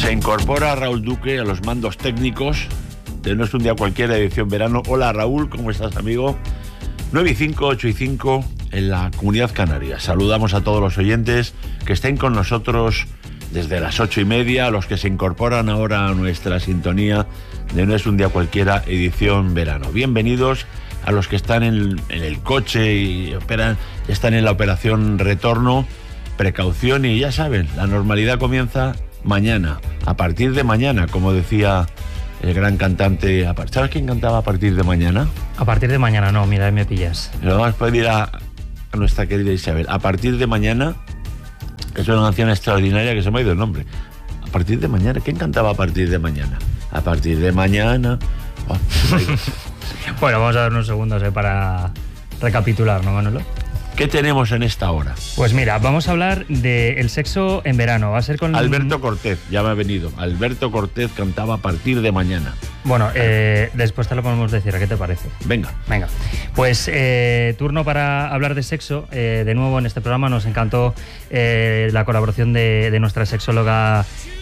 Se incorpora Raúl Duque a los mandos técnicos de No es un día cualquiera, edición verano. Hola Raúl, ¿cómo estás, amigo? 9 y 5, 8 y 5 en la Comunidad Canaria. Saludamos a todos los oyentes que estén con nosotros desde las 8:30, a los que se incorporan ahora a nuestra sintonía de No es un día cualquiera, edición verano. Bienvenidos a los que están en el coche y están en la operación retorno. Precaución y ya saben, la normalidad comienza mañana, a partir de mañana, como decía el gran cantante. ¿Sabes quién cantaba a partir de mañana? A partir de mañana no, mira, ahí me pillas. Lo vamos a pedir a nuestra querida Isabel. A partir de mañana, es una canción extraordinaria que se me ha ido el nombre. A partir de mañana, ¿quién cantaba a partir de mañana? A partir de mañana. Oh, bueno, vamos a dar unos segundos para recapitular, ¿no, Manolo? ¿Qué tenemos en esta hora? Pues mira, vamos a hablar del sexo en verano. Va a ser con Alberto Cortés, ya me ha venido. Alberto Cortés cantaba a partir de mañana. Bueno, después te lo podemos decir, ¿a qué te parece? Venga. Pues turno para hablar de sexo. De nuevo en este programa nos encantó la colaboración de nuestra sexóloga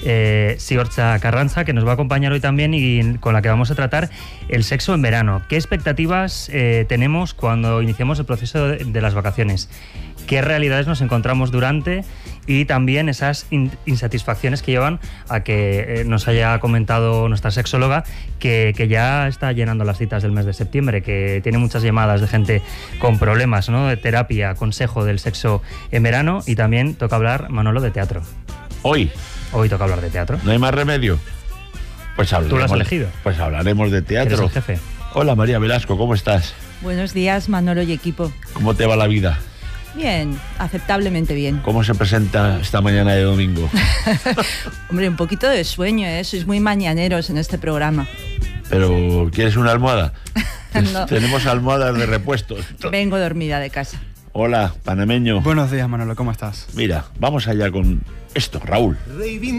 Siortza Carranza, que nos va a acompañar hoy también y con la que vamos a tratar el sexo en verano. ¿Qué expectativas tenemos cuando iniciamos el proceso de las vacaciones? ¿Qué realidades nos encontramos durante? Y también esas insatisfacciones que llevan a que nos haya comentado nuestra sexóloga que ya está llenando las citas del mes de septiembre, que tiene muchas llamadas de gente con problemas, ¿no?, de terapia, consejo del sexo en verano. Y también toca hablar, Manolo, de teatro. Hoy toca hablar de teatro. ¿No hay más remedio? Pues hablaremos. ¿Tú lo has elegido? Pues hablaremos de teatro. ¿Eres el jefe? Hola María Velasco, ¿cómo estás? Buenos días, Manolo y equipo. ¿Cómo te va la vida? Bien, aceptablemente bien. ¿Cómo se presenta esta mañana de domingo? Hombre, un poquito de sueño, ¿eh? Sois muy mañaneros en este programa. ¿Pero quieres una almohada? No. Tenemos almohadas de repuestos. Vengo dormida de casa. Hola, panameño. Buenos días, Manolo, ¿cómo estás? Mira, vamos allá con esto, Raúl.